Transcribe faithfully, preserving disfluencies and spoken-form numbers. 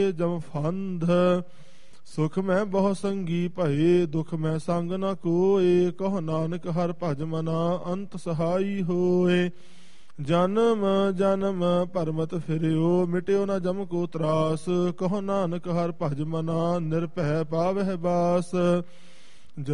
ਜਮ ਫੰਧ। ਸੁਖ ਮੈਂ ਬਹੁ ਸੰਗੀ ਭਏ, ਦੁਖ ਮੈਂ ਸੰਗ ਨ ਕੋਏ। ਕਹੋ ਨਾਨਕ ਹਰਿ ਭਜ ਮਨਾ, ਅੰਤ ਸਹਾਈ ਹੋਏ। ਜਨਮ ਜਨਮ ਭਰਮਤ ਫਿਰਿਓ, ਮਿਟਿਓ ਨ ਜਮ ਕੋ ਤਰਾਸ। ਕਹੋ ਨਾਨਕ ਹਰਿ ਭਜ ਮਨਾ, ਨਿਰਭੈ ਪਾਵਹਿ ਬਾਸ।